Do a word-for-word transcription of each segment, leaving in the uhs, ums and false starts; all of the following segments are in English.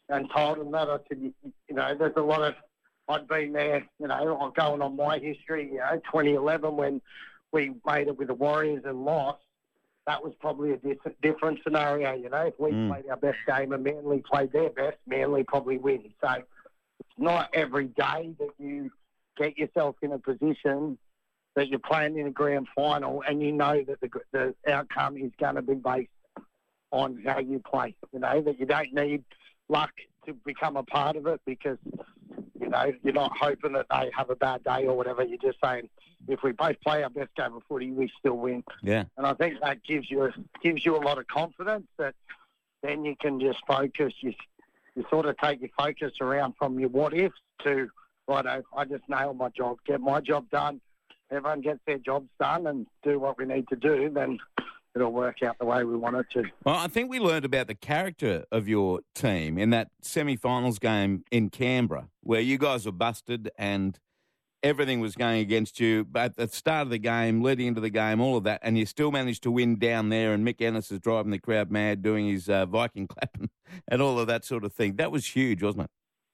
and told them that. I said, you, you know, there's a lot of, I'd been there, you know, going on my history, you know, twenty eleven when we made it with the Warriors and lost. That was probably a dis- different scenario, you know. If we mm. played our best game and Manly played their best, Manly probably wins. So it's not every day that you get yourself in a position that you're playing in a grand final and you know that the, the outcome is going to be based on how you play, you know, that you don't need luck to become a part of it because, you know, you're not hoping that they have a bad day or whatever. You're just saying, if we both play our best game of footy, we still win. Yeah. And I think that gives you gives you a lot of confidence that then you can just focus. You, you sort of take your focus around from your what-ifs to, righto, I just nailed my job, get my job done. Everyone gets their jobs done and do what we need to do, then it'll work out the way we want it to. Well, I think we learned about the character of your team in that semi-finals game in Canberra where you guys were busted and everything was going against you. But at the start of the game, leading into the game, all of that, and you still managed to win down there and Mick Ennis is driving the crowd mad, doing his uh, Viking clapping and all of that sort of thing. That was huge, wasn't it?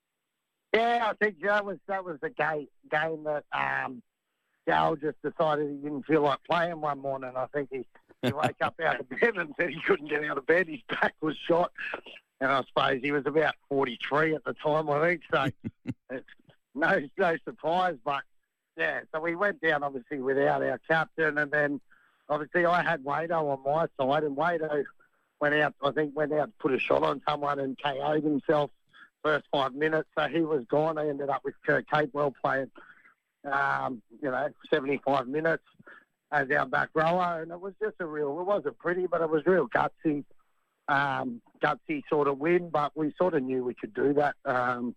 Yeah, I think that was that was the game, game that um, Gal just decided he didn't feel like playing one morning. I think he, he woke up out of bed and said he couldn't get out of bed. His back was shot. And I suppose he was about forty-three at the time, I think. So it's no, no surprise. But, yeah, so we went down, obviously, without our captain. And then, obviously, I had Wado on my side. And Wado went out, I think, went out to put a shot on someone and K O'd himself first five minutes. So he was gone. I ended up with Kurt Capewell playing, um, you know, seventy-five minutes as our back rower. And it was just a real, it wasn't pretty, but it was real gutsy. Um, gutsy sort of win, but we sort of knew we could do that. Um,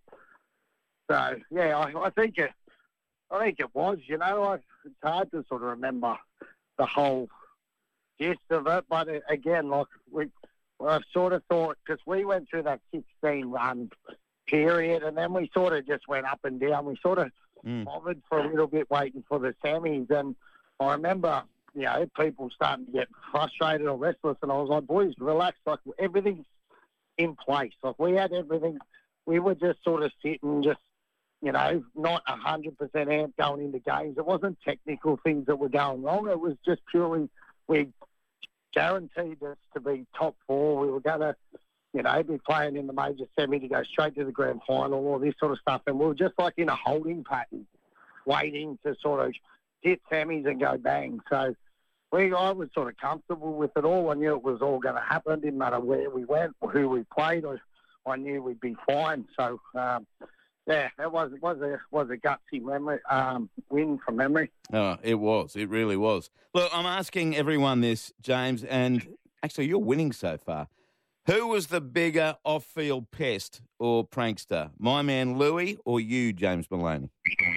so yeah, I, I think it, I think it was. You know, I, it's hard to sort of remember the whole gist of it, but it, again, like we, I sort of thought because we went through that sixteen run period, and then we sort of just went up and down. We sort of mm. hovered for a little bit, waiting for the semis, and I remember, you know, people starting to get frustrated or restless, and I was like, boys, relax, like everything's in place. Like we had everything, we were just sort of sitting, just, you know, not one hundred percent amped going into games. It wasn't technical things that were going wrong. It was just purely, we guaranteed us to be top four. We were going to, you know, be playing in the major semi to go straight to the grand final, all this sort of stuff. And we were just like in a holding pattern, waiting to sort of hit semis and go bang. So we, I was sort of comfortable with it all. I knew it was all going to happen. Didn't matter where we went or who we played. I, I knew we'd be fine. So, um, yeah, it was it was a was a gutsy memory um, win from memory. Oh, it was. It really was. Look, I'm asking everyone this, James, and actually you're winning so far. Who was the bigger off-field pest or prankster, my man Louis or you, James Maloney?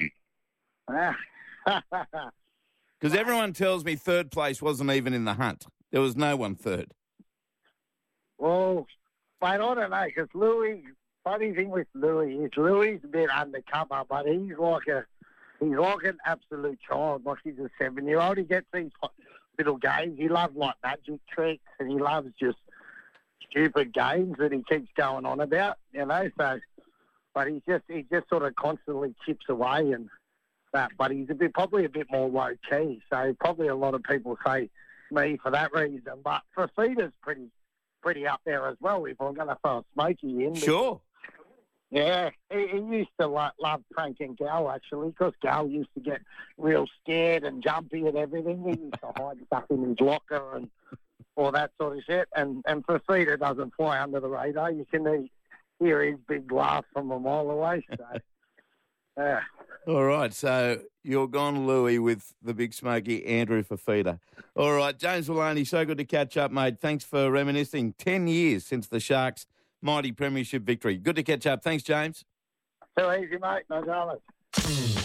Because everyone tells me third place wasn't even in the hunt. There was no one third. Well, mate, I don't know, because Louis, funny thing with Louis is Louis a bit undercover, but he's like a he's like an absolute child. Like he's a seven-year-old. He gets these little games. He loves like magic tricks, and he loves just stupid games that he keeps going on about, you know. So, but he's just he just sort of constantly chips away and that. But he's a bit probably a bit more low key. So probably a lot of people say me for that reason. But Fifita's pretty pretty up there as well. If I'm going to throw a Smokey in, sure. Yeah, he, he used to lo- love pranking Gal, actually, because Gal used to get real scared and jumpy and everything. He used to hide stuff in his locker and all that sort of shit. And, and Fifita doesn't fly under the radar. You can hear his big laugh from a mile away. So, yeah. All right, so you're gone, Louis, with the big smoky Andrew Fifita. All right, James Maloney, so good to catch up, mate. Thanks for reminiscing. Ten years since the Sharks' mighty premiership victory. Good to catch up. Thanks, James. Too easy, mate. No dramas.